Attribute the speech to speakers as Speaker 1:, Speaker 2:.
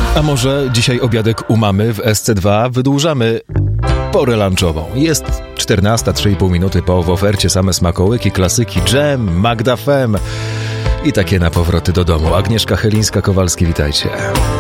Speaker 1: A może dzisiaj obiadek u mamy w SC2? Wydłużamy porę lunchową. Jest 14, 3,5 minuty po, w ofercie same smakołyki, klasyki, dżem, Magda Fem i takie na powroty do domu. Agnieszka Chylińska-Kowalski, witajcie.